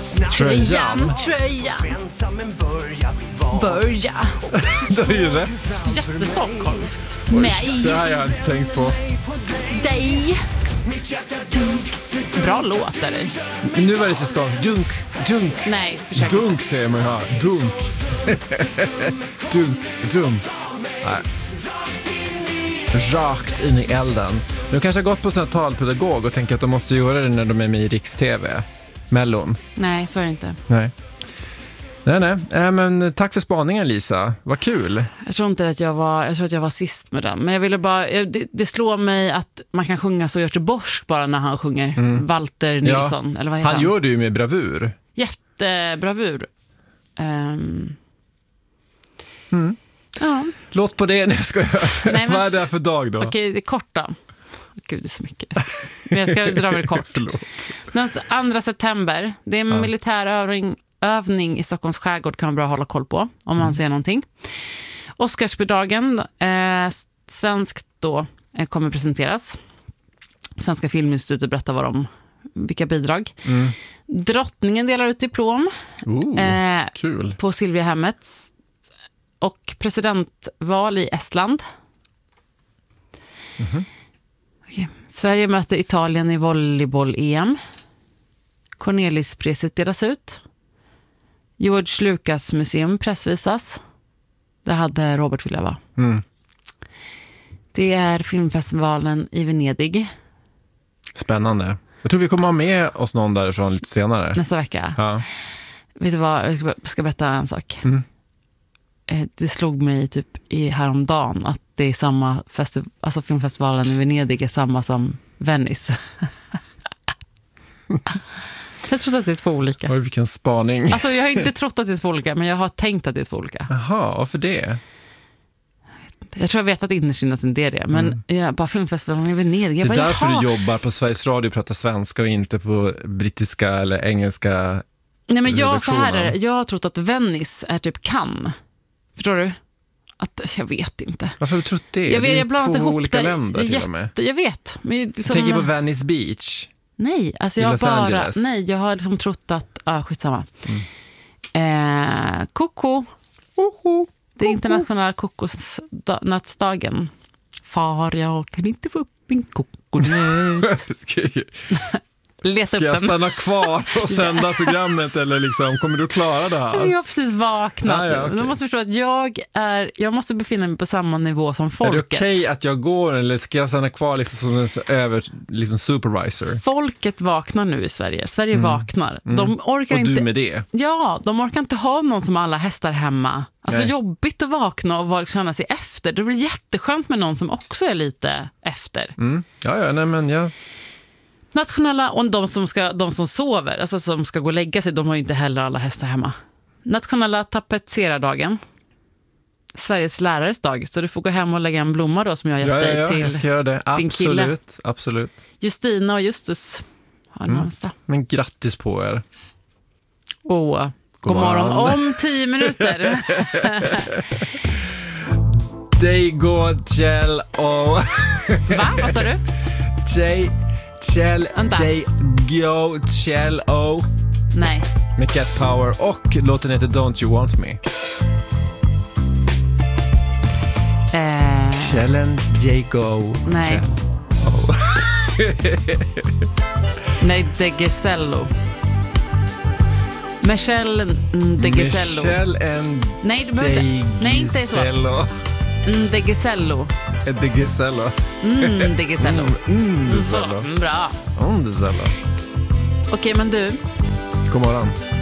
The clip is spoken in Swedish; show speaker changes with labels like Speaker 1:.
Speaker 1: Tröjan.
Speaker 2: Börja.
Speaker 1: Det är ju rätt.
Speaker 2: Jättestockholmskt.
Speaker 1: Oj,
Speaker 2: Nej.
Speaker 1: det har jag inte tänkt på.
Speaker 2: Dig. Bra låt är det.
Speaker 1: Men nu var det lite skak. Dunk.
Speaker 2: Nej, försök.
Speaker 1: Dunk säger man här. Dunk. Dunk. Nej. Rakt in i elden. De kanske har gått på sån här talpedagog och tänker att de måste göra det när de är med i Riks-TV. Mellon.
Speaker 2: Nej, så är det inte.
Speaker 1: Nej. Men tack för spaningen, Lisa. Vad kul.
Speaker 2: Jag tror inte att jag var sist med den. Men jag ville bara, det slår mig att man kan sjunga så Göteborgsk bara när han sjunger. Walter Nilsson,
Speaker 1: ja.
Speaker 2: eller vad heter han?
Speaker 1: Han gör det ju med bravur.
Speaker 2: Jättebravur. Ja.
Speaker 1: Låt på det när jag ska göra. Vad är det här för dag då?
Speaker 2: Okej, det är kort då. Gud, det är så mycket. Men jag ska dra det kort. Den 2 september, det är en militär övning i Stockholms skärgård, kan vara bra att hålla koll på om man ser någonting. Oscarsbidragen, svenskt då, kommer presenteras. Svenska Filminstitutet berättar vilka bidrag. Drottningen delar ut diplom
Speaker 1: kul.
Speaker 2: på Silviahemmet. Och presidentval i Estland. Okay. Sverige möter Italien i volleyboll-EM. Cornelispriset delas ut. George Lucas museum pressvisas. Det hade Robert velat vara. Det är filmfestivalen i Venedig.
Speaker 1: Spännande. Jag tror vi kommer ha med oss någon därifrån lite senare.
Speaker 2: Nästa vecka.
Speaker 1: Ja.
Speaker 2: Vet du vad, jag ska berätta en sak. Det slog mig typ häromdagen att det är samma alltså filmfestivalen i Venedig är samma som Venice. Jag tror att det är 2 olika.
Speaker 1: Oj, vilken spaning.
Speaker 2: Alltså jag har inte trott att det är 2 olika, men jag har tänkt att det är 2 olika.
Speaker 1: Jaha, varför det?
Speaker 2: Jag tror jag vet att innerst inne att det är det. Men bara filmfestivalen i Venedig.
Speaker 1: Det är därför du jobbar på Sveriges Radio och pratar svenska och inte på brittiska eller engelska.
Speaker 2: Nej, men jag har trott att Venice är typ Cannes. Förstår du? Jag vet inte.
Speaker 1: Varför har du trott det?
Speaker 2: Jag
Speaker 1: det är
Speaker 2: blandat
Speaker 1: 2
Speaker 2: ihop
Speaker 1: olika
Speaker 2: det.
Speaker 1: länder till och med.
Speaker 2: Jag vet. Men liksom,
Speaker 1: jag tänker på Venice Beach.
Speaker 2: Nej, alltså jag har liksom trott att skitsamma. Koko. Det är internationella kokosnötsdagen. Far, jag kan inte få upp min kokonöt. Leta
Speaker 1: Ska jag stanna kvar och sända programmet eller liksom, kommer du klara det här?
Speaker 2: Jag har precis vaknat.
Speaker 1: Okay.
Speaker 2: Du måste förstå att jag måste befinna mig på samma nivå som folket.
Speaker 1: Är det okej att jag går eller ska jag stanna kvar liksom som en liksom supervisor?
Speaker 2: Folket vaknar nu i Sverige. Sverige vaknar. De orkar
Speaker 1: och
Speaker 2: inte.
Speaker 1: Du med det?
Speaker 2: Ja, de orkar inte ha någon som alla hästar hemma. Alltså jobbigt att vakna och känna sig efter. Det blir jätteskönt med någon som också är lite efter. Nationella, och de som sover, alltså som ska gå och lägga sig, de har ju inte heller alla hästar hemma. Nationella tapetserardagen. Sveriges lärares dag. Så du får gå hem och lägga en blomma då som jag har gett dig till
Speaker 1: jag ska göra det.
Speaker 2: din kille.
Speaker 1: Absolut.
Speaker 2: Justina och Justus har namnsdag.
Speaker 1: Men grattis på er.
Speaker 2: God morgon om 10 minuter.
Speaker 1: Day go Kjell och...
Speaker 2: Va? Vad sa du?
Speaker 1: Kjell, Day go Kjell och...
Speaker 2: Nej.
Speaker 1: Med Cat Power och låten heter Don't You Want Me. Kjellen Jago.
Speaker 2: Nej. Nej, De Gesello. Michelle De Gesello.
Speaker 1: Nej,
Speaker 2: inte så. De Gesello.
Speaker 1: De Gesello.
Speaker 2: De Gesello.
Speaker 1: Bra.
Speaker 2: Okej, men du.
Speaker 1: God morgon.